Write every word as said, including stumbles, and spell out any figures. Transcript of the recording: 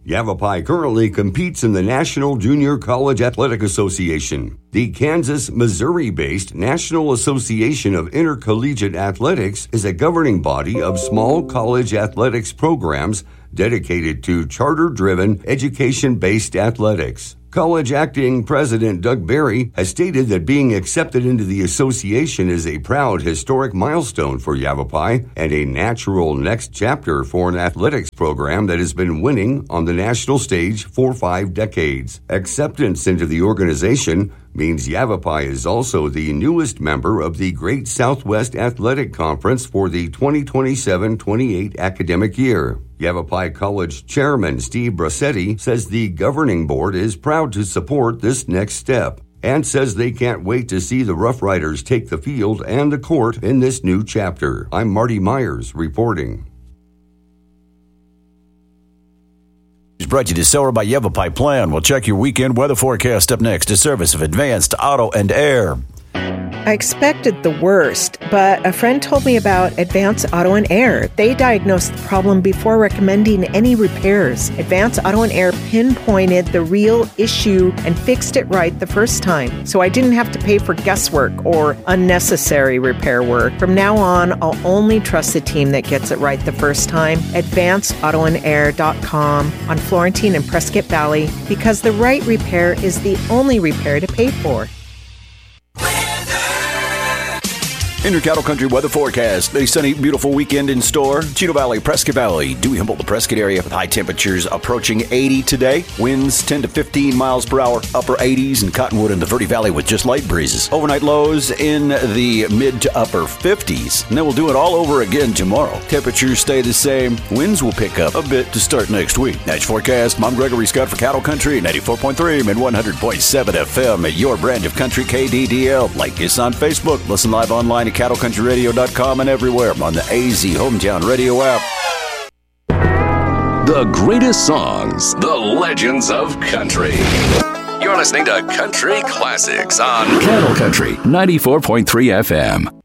Yavapai currently competes in the National Junior College Athletic Association. The Kansas, Missouri-based National Association of Intercollegiate Athletics is a governing body of small college athletics programs dedicated to charter-driven, education-based athletics. College Acting President Doug Berry has stated that being accepted into the association is a proud historic milestone for Yavapai and a natural next chapter for an athletics program that has been winning on the national stage for five decades. Acceptance into the organization means Yavapai is also the newest member of the Great Southwest Athletic Conference for the twenty twenty-seven twenty-eight academic year. Yavapai College Chairman Steve Brassetti says the governing board is proud to support this next step and says they can't wait to see the Rough Riders take the field and the court in this new chapter. I'm Marty Myers reporting. It's brought to you this hour by Yavapai Plan. We'll check your weekend weather forecast up next. A service of Advanced Auto and Air. I expected the worst, but a friend told me about Advanced Auto and Air. They diagnosed the problem before recommending any repairs. Advanced Auto and Air pinpointed the real issue and fixed it right the first time, so I didn't have to pay for guesswork or unnecessary repair work. From now on, I'll only trust the team that gets it right the first time. advanced auto and air dot com on Florentine and Prescott Valley, because the right repair is the only repair to pay for. In your Cattle Country weather forecast, a sunny, beautiful weekend in store. Chino Valley, Prescott Valley, Dewey, Humboldt, the Prescott area with high temperatures approaching eighty today. Winds ten to fifteen miles per hour, upper eighties in Cottonwood and the Verde Valley with just light breezes. Overnight lows in the mid to upper fifties. And then we'll do it all over again tomorrow. Temperatures stay the same. Winds will pick up a bit to start next week. That's your forecast. I'm Gregory Scott for Cattle Country, ninety-four point three and one hundred point seven F M at your brand of country K D D L. Like us on Facebook. Listen live online at cattle country radio dot com and everywhere on the A Z Hometown Radio app. The greatest songs, the legends of country. You're listening to Country Classics on Cattle Country ninety-four point three F M.